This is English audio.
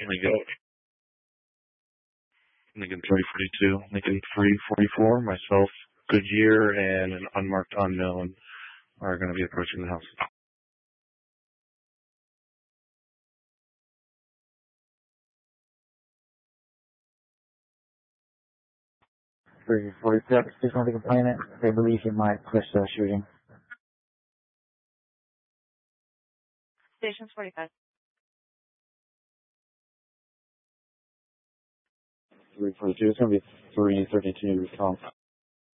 Lincoln 342, Lincoln 344, myself, Goodyear, and an unmarked unknown are going to be approaching the house. 347, just want to complain it. They believe he might push the shooting. Stations 45. 342, it's going to be 332 call.